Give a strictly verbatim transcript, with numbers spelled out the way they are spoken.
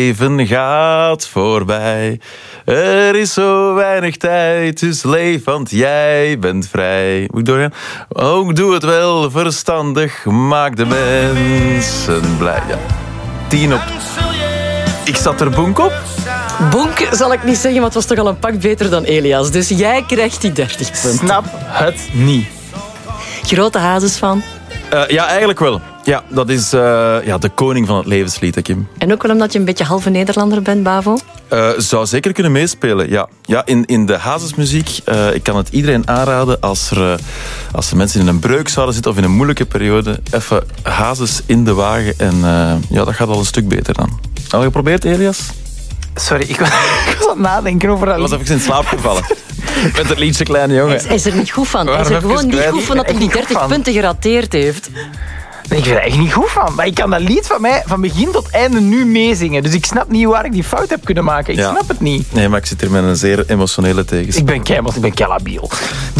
leven gaat voorbij. Er is zo weinig tijd, dus leef, want jij bent vrij. Moet ik doorgaan? Ook doe het wel verstandig, maak de mensen blij. Ja. Tien op... Ik zat er bonk op. Bonk zal ik niet zeggen, maar het was toch al een pak beter dan Elias. Dus jij krijgt die dertig punten. Snap het niet. Grote Hazes-fan. Uh, ja, eigenlijk wel. Ja, dat is uh, ja, de koning van het levenslied, hè, Kim. En ook wel omdat je een beetje halve Nederlander bent, Bavo? Uh, zou zeker kunnen meespelen, ja. Ja, in, in de Hazesmuziek, uh, ik kan het iedereen aanraden als er, uh, als er mensen in een breuk zouden zitten of in een moeilijke periode, even Hazes in de wagen en uh, ja, dat gaat al een stuk beter dan. Al geprobeerd, Elias? Sorry, ik was, ik was aan het nadenken over dat. Ik was even in slaap gevallen. Met het liedje Kleine Jongen. Hij is er niet goed van. Hij is er gewoon niet goed van dat hij die dertig punten gerateerd heeft. Nee, ik vind er echt niet goed van. Maar ik kan dat lied van mij van begin tot einde nu meezingen. Dus ik snap niet waar ik die fout heb kunnen maken. Ik ja. snap het niet. Nee, maar ik zit hier met een zeer emotionele tegenspraak. Ik ben keimels, ik ben keilabiel.